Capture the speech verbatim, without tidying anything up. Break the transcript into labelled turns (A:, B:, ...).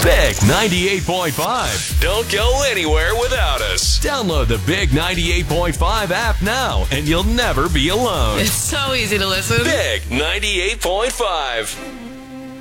A: Big ninety-eight point five.
B: Don't go anywhere without us.
A: Download the Big ninety-eight point five app now, and you'll never be alone.
C: It's so easy to listen.
B: Big ninety-eight point five.